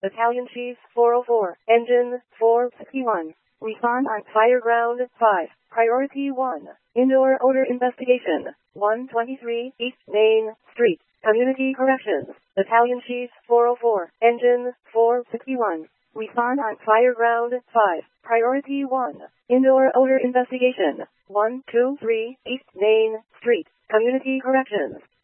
Battalion Chief 404, Engine 461. Respond on fire ground 5. Priority 1. Indoor odor investigation. 123 East Main Street. Community Corrections. Battalion Chief 404, Engine 461. Respond on fire ground 5. Priority 1. Indoor odor investigation. 123 East Main Street. Community Corrections.